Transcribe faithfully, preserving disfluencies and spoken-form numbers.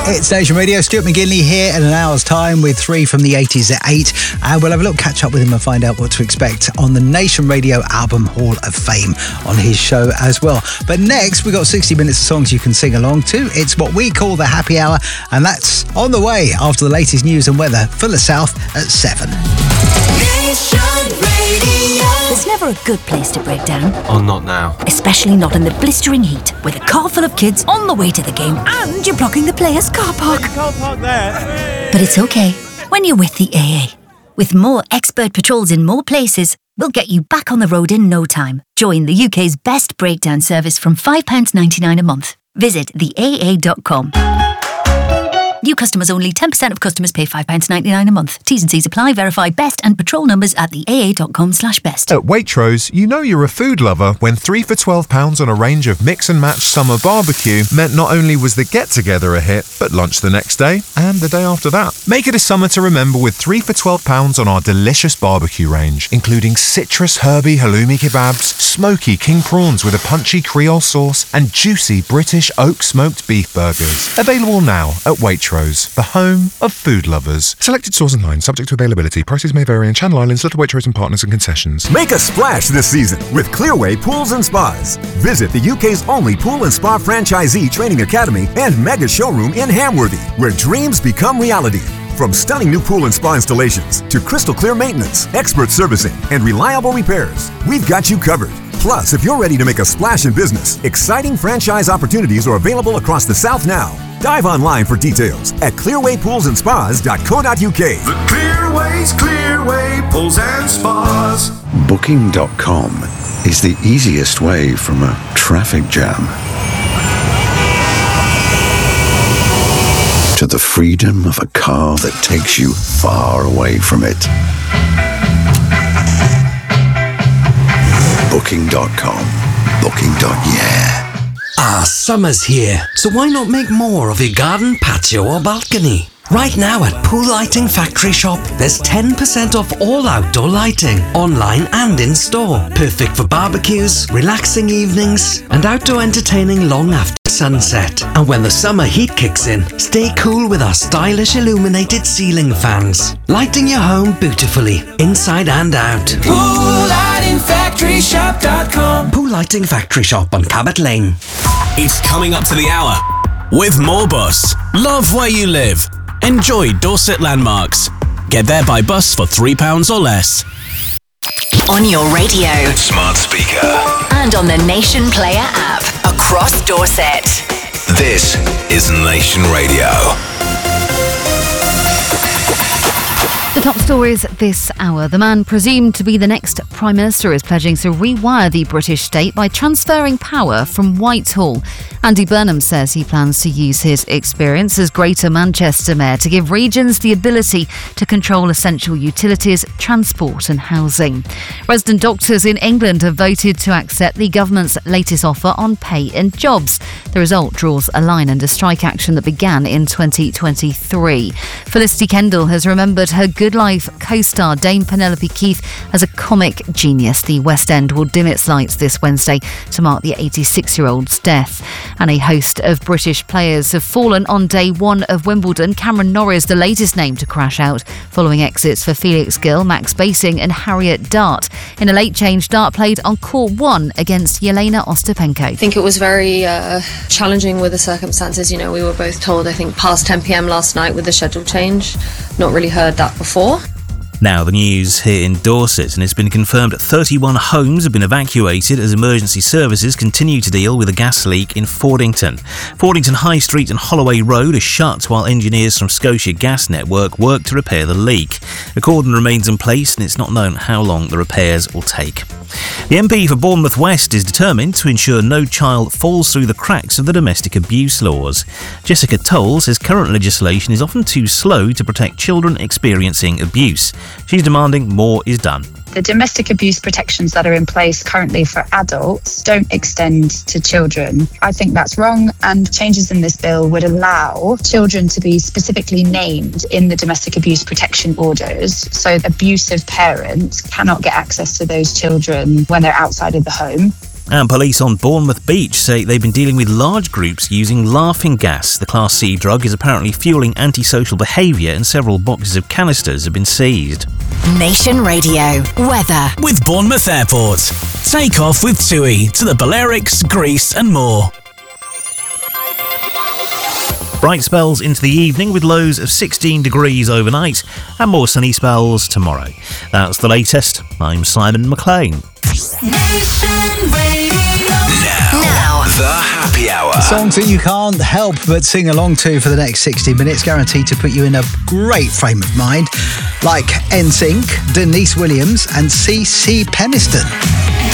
It's Nation Radio. Stuart McGinley here in an hour's time with three from the eighties at eight. And we'll have a little catch up with him and find out what to expect on the Nation Radio Album Hall of Fame on his show as well. But next, we've got sixty minutes of songs you can sing along to. It's what we call the Happy Hour, and that's on the way after the latest news and weather for the South at seven. Nation Radio. There's never a good place to break down. Oh, not now. Especially not in the blistering heat, with a car full of kids on the way to the game and you're blocking the players' car park. Car park there. But it's okay when you're with the A A. With more expert patrols in more places, we'll get you back on the road in no time. Join the U K's best breakdown service from five pounds ninety-nine a month. Visit the A A dot com. New customers only. ten percent of customers pay five pounds ninety-nine a month. T's and C's apply. Verify best and patrol numbers at the A A dot com slash best. At Waitrose, you know you're a food lover when three for twelve pounds on a range of mix and match summer barbecue meant not only was the get-together a hit, but lunch the next day and the day after that. Make it a summer to remember with three for twelve pounds on our delicious barbecue range, including citrus herby halloumi kebabs, smoky king prawns with a punchy Creole sauce, and juicy British oak smoked beef burgers. Available now at Waitrose, the home of food lovers. Selected stores and lines subject to availability. Prices may vary in Channel Islands, Little Waitrose and partners and concessions. Make a splash this season with Clearway Pools and Spas. Visit the U K's only pool and spa franchisee training academy and mega showroom in Hamworthy, where dreams become reality. From stunning new pool and spa installations to crystal clear maintenance, expert servicing, and reliable repairs, we've got you covered. Plus, if you're ready to make a splash in business, exciting franchise opportunities are available across the South now. Dive online for details at clearway pools and spas dot co dot uk. The Clearways, Clearway Pools and Spas. Booking dot com is the easiest way from a traffic jam to the freedom of a car that takes you far away from it. Booking dot com. Booking. Yeah. Ah, summer's here, so why not make more of your garden, patio or balcony? Right now at Pool Lighting Factory Shop, there's ten percent off all outdoor lighting, online and in store. Perfect for barbecues, relaxing evenings, and outdoor entertaining long after sunset. And when the summer heat kicks in, stay cool with our stylish illuminated ceiling fans, lighting your home beautifully, inside and out. pool lighting factory shop dot com. Pool Lighting Factory Shop on Cabot Lane. It's coming up to the hour with Moorbus. Love where you live. Enjoy Dorset landmarks. Get there by bus for three pounds or less. On your radio, Smart speaker, and on the Nation Player app across Dorset. This is Nation Radio. The top stories this hour. The man presumed to be the next Prime Minister is pledging to rewire the British state by transferring power from Whitehall. Andy Burnham says he plans to use his experience as Greater Manchester Mayor to give regions the ability to control essential utilities, transport and housing. Resident doctors in England have voted to accept the government's latest offer on pay and jobs. The result draws a line under strike action that began in twenty twenty-three. Felicity Kendall has remembered her Good Life co-star Dame Penelope Keith as a comic genius. The West End will dim its lights this Wednesday to mark the eighty-six-year-old's death. And a host of British players have fallen on day one of Wimbledon. Cameron Norrie, the latest name to crash out, following exits for Felix Gill, Max Basing and Harriet Dart. In a late change, Dart played on court one against Yelena Ostapenko. I think it was very uh, challenging with the circumstances. You know, we were both told, I think, past ten p.m. last night with the schedule change. Not really heard that before. Now the news here in Dorset, and it's been confirmed that thirty-one homes have been evacuated as emergency services continue to deal with a gas leak in Fordington. Fordington High Street and Holloway Road are shut while engineers from Scotia Gas Network work to repair the leak. A cordon remains in place and it's not known how long the repairs will take. The M P for Bournemouth West is determined to ensure no child falls through the cracks of the domestic abuse laws. Jessica Toll says current legislation is often too slow to protect children experiencing abuse. She's demanding more is done. The domestic abuse protections that are in place currently for adults don't extend to children. I think that's wrong, and changes in this bill would allow children to be specifically named in the domestic abuse protection orders, so abusive parents cannot get access to those children when they're outside of the home. And police on Bournemouth Beach say they've been dealing with large groups using laughing gas. The Class C drug is apparently fueling antisocial behaviour, and several boxes of canisters have been seized. Nation Radio weather with Bournemouth Airport. Take off with TUI to the Balearics, Greece and more. Bright spells into the evening with lows of sixteen degrees overnight and more sunny spells tomorrow. That's the latest. I'm Simon McLean. Nation Radio. Now, now, the happy hour. Songs that you can't help but sing along to for the next sixty minutes, guaranteed to put you in a great frame of mind, like N Sync, Denise Williams and C C Peniston.